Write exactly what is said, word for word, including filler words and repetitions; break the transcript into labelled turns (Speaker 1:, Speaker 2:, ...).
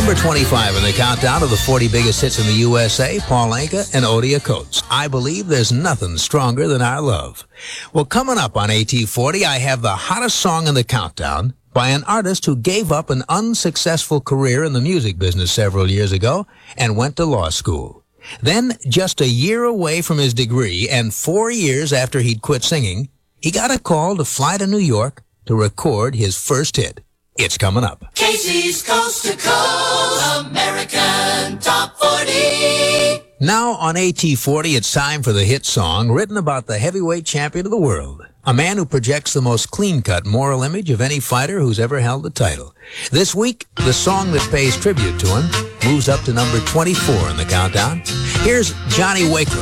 Speaker 1: Number twenty-five in the countdown of the forty biggest hits in the U S A, Paul Anka and Odia Coates. I believe there's nothing stronger than our love. Well, coming up on A T forty, I have the hottest song in the countdown by an artist who gave up an unsuccessful career in the music business several years ago and went to law school. Then, just a year away from his degree and four years after he'd quit singing, he got a call to fly to New York to record his first hit. It's coming up.
Speaker 2: Casey's Coast to Coast American Top forty.
Speaker 1: Now on A T forty, it's time for the hit song written about the heavyweight champion of the world, a man who projects the most clean-cut moral image of any fighter who's ever held the title. This week, the song that pays tribute to him moves up to number twenty-four in the countdown. Here's Johnny Wakeland.